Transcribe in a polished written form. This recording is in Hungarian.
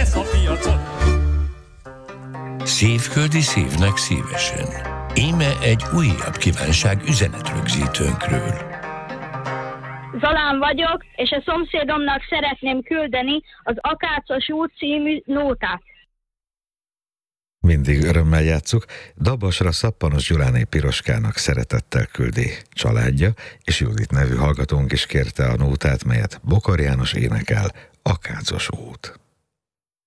lesz a piacon. Szívküldi szívnek szívesen. Íme egy újabb kívánság üzenetrögzítőnkről. Zalán vagyok, és a szomszédomnak szeretném küldeni az Akácos út című nótát. Mindig örömmel játsszuk. Dabasra Szappanos Gyuláné Piroskának szeretettel küldi családja, és Judit nevű hallgatónk is kérte a nótát, melyet Bokor János énekel, Akácos út.